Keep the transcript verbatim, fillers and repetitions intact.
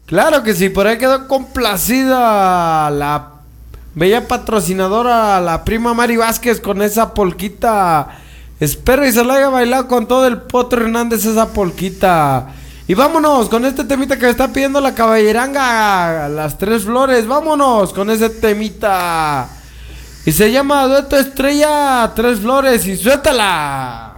Claro que sí, por ahí quedó complacida la bella patrocinadora, la prima Mari Vázquez, con esa polquita. Espero y se la haya bailado con todo el Potro Hernández esa polquita. Y vámonos con este temita que me está pidiendo la caballeranga, las tres flores. Vámonos con ese temita. Y se llama Dueto Estrella, tres flores y suéltala.